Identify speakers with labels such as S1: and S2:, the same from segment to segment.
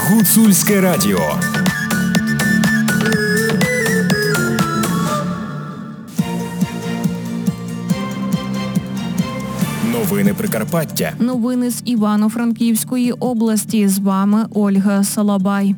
S1: Гуцульське радіо. Новини Прикарпаття.
S2: Новини з Івано-Франківської області. З вами Ольга Салабай.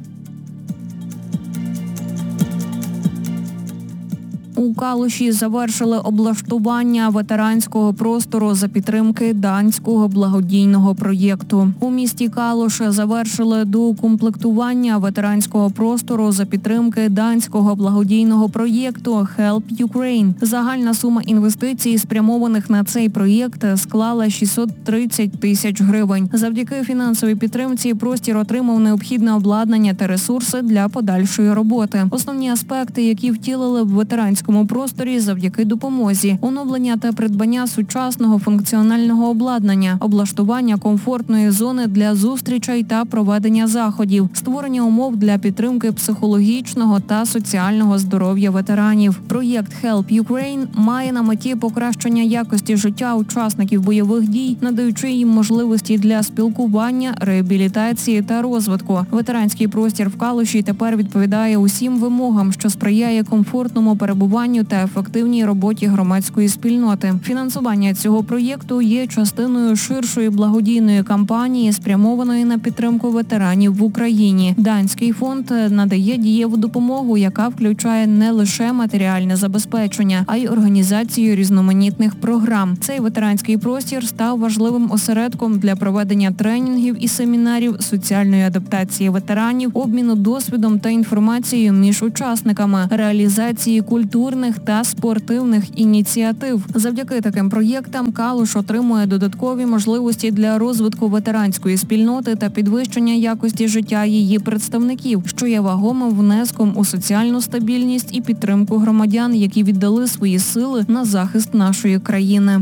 S2: У Калуші завершили облаштування ветеранського простору за підтримки данського благодійного проєкту. У місті Калуш завершили доукомплектування ветеранського простору за підтримки данського благодійного проєкту Help Ukraine. Загальна сума інвестицій, спрямованих на цей проєкт, склала 630 тисяч гривень. Завдяки фінансовій підтримці простір отримав необхідне обладнання та ресурси для подальшої роботи. Основні аспекти, які втілили в ветеранському просторі завдяки допомозі: оновлення та придбання сучасного функціонального обладнання, облаштування комфортної зони для зустрічей та проведення заходів, створення умов для підтримки психологічного та соціального здоров'я ветеранів. Проєкт Help Ukraine має на меті покращення якості життя учасників бойових дій, надаючи їм можливості для спілкування, реабілітації та розвитку. Ветеранський простір в Калуші тепер відповідає усім вимогам, що сприяє комфортному перебуванню та ефективній роботі громадської спільноти. Фінансування цього проєкту є частиною ширшої благодійної кампанії, спрямованої на підтримку ветеранів в Україні. Данський фонд надає дієву допомогу, яка включає не лише матеріальне забезпечення, а й організацію різноманітних програм. Цей ветеранський простір став важливим осередком для проведення тренінгів і семінарів, соціальної адаптації ветеранів, обміну досвідом та інформацією між учасниками, реалізації культурних та спортивних ініціатив. Завдяки таким проєктам Калуш отримує додаткові можливості для розвитку ветеранської спільноти та підвищення якості життя її представників, що є вагомим внеском у соціальну стабільність і підтримку громадян, які віддали свої сили на захист нашої країни.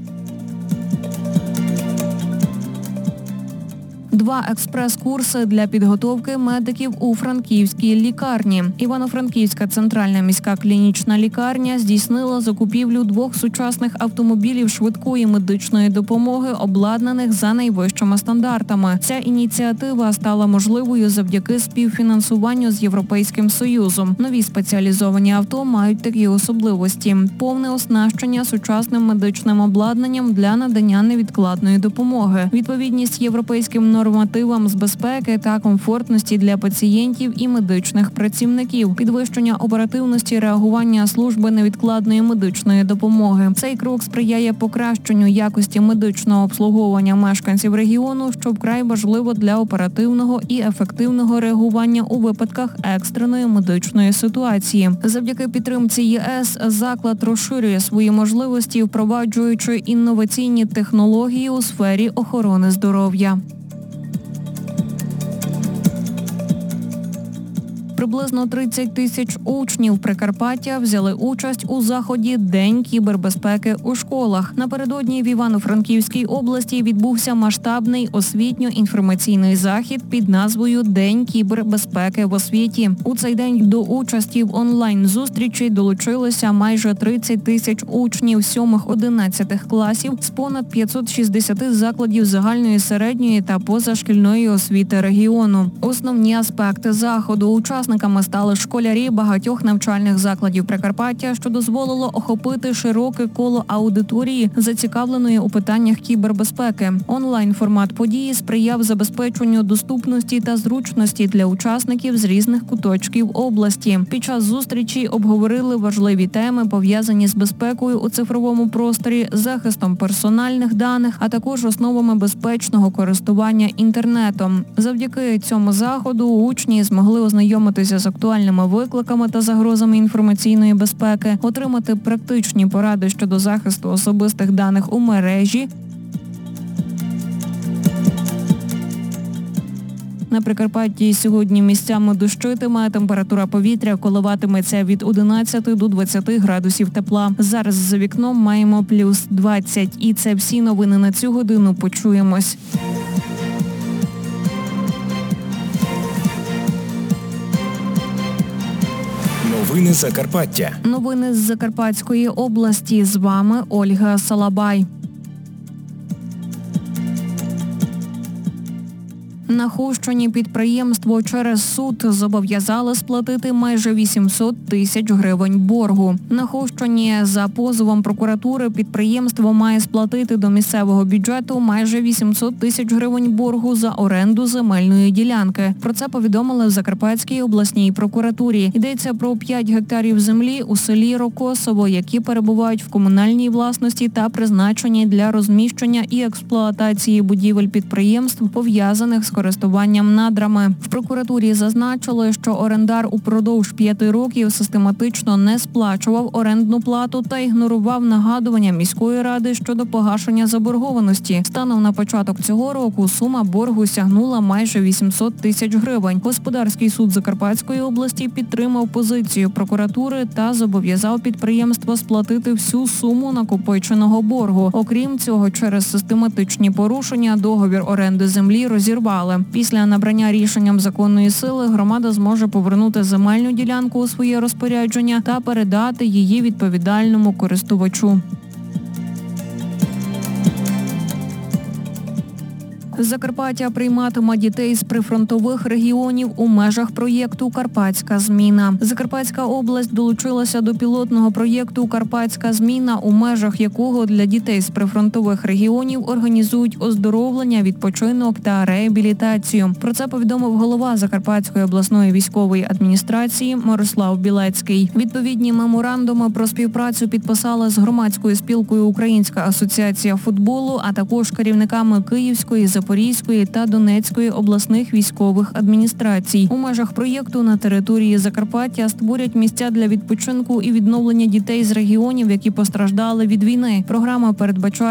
S2: 2 експрес-курси для підготовки медиків у Франківській лікарні. Івано-Франківська центральна міська клінічна лікарня здійснила закупівлю 2 сучасних автомобілів швидкої медичної допомоги, обладнаних за найвищими стандартами. Ця ініціатива стала можливою завдяки співфінансуванню з Європейським Союзом. Нові спеціалізовані авто мають такі особливості: повне оснащення сучасним медичним обладнанням для надання невідкладної допомоги, відповідність європейським нормативам з безпеки та комфортності для пацієнтів і медичних працівників, підвищення оперативності реагування служби невідкладної медичної допомоги. Цей крок сприяє покращенню якості медичного обслуговування мешканців регіону, що вкрай важливо для оперативного і ефективного реагування у випадках екстреної медичної ситуації. Завдяки підтримці ЄС заклад розширює свої можливості, впроваджуючи інноваційні технології у сфері охорони здоров'я. Приблизно 30 тисяч учнів Прикарпаття взяли участь у заході «День кібербезпеки у школах». Напередодні в Івано-Франківській області відбувся масштабний освітньо-інформаційний захід під назвою «День кібербезпеки в освіті». У цей день до участі в онлайн-зустрічі долучилося майже 30 тисяч учнів 7-11 класів з понад 560 закладів загальної, середньої та позашкільної освіти регіону. Основні аспекти заходу: учасниками стали школярі багатьох навчальних закладів Прикарпаття, що дозволило охопити широке коло аудиторії, зацікавленої у питаннях кібербезпеки. Онлайн-формат події сприяв забезпеченню доступності та зручності для учасників з різних куточків області. Під час зустрічі обговорили важливі теми, пов'язані з безпекою у цифровому просторі, захистом персональних даних, а також основами безпечного користування інтернетом. Завдяки цьому заходу учні змогли ознайомитися з актуальними викликами та загрозами інформаційної безпеки, отримати практичні поради щодо захисту особистих даних у мережі. На Прикарпатті сьогодні місцями дощитиме, температура повітря коливатиметься від 11 до 20 градусів тепла. Зараз за вікном маємо плюс 20. І це всі новини на цю годину. Почуємось.
S1: Новини Закарпаття.
S2: Новини з Закарпатської області. З вами Ольга Салабай. На Хустині підприємство через суд зобов'язали сплатити майже 800 тисяч гривень боргу. На Хустині за позовом прокуратури підприємство має сплатити до місцевого бюджету майже 800 тисяч гривень боргу за оренду земельної ділянки. Про це повідомили в Закарпатській обласній прокуратурі. Йдеться про 5 гектарів землі у селі Рокосово, які перебувають в комунальній власності та призначені для розміщення і експлуатації будівель підприємств, пов'язаних з користуванням надрами. В прокуратурі зазначили, що орендар упродовж 5 років систематично не сплачував орендну плату та ігнорував нагадування міської ради щодо погашення заборгованості. Станом на початок цього року сума боргу сягнула майже 800 тисяч гривень. Господарський суд Закарпатської області підтримав позицію прокуратури та зобов'язав підприємство сплатити всю суму накопиченого боргу. Окрім цього, через систематичні порушення договір оренди землі розірвали. Після набрання рішенням законної сили громада зможе повернути земельну ділянку у своє розпорядження та передати її відповідальному користувачу. Закарпаття прийматиме дітей з прифронтових регіонів у межах проєкту «Карпатська зміна». Закарпатська область долучилася до пілотного проєкту «Карпатська зміна», у межах якого для дітей з прифронтових регіонів організують оздоровлення, відпочинок та реабілітацію. Про це повідомив голова Закарпатської обласної військової адміністрації Мирослав Білецький. Відповідні меморандуми про співпрацю підписали з громадською спілкою «Українська асоціація футболу», а також керівниками Київської, Запорізької та Донецької обласних військових адміністрацій. У межах проєкту на території Закарпаття створять місця для відпочинку і відновлення дітей з регіонів, які постраждали від війни. Програма передбачає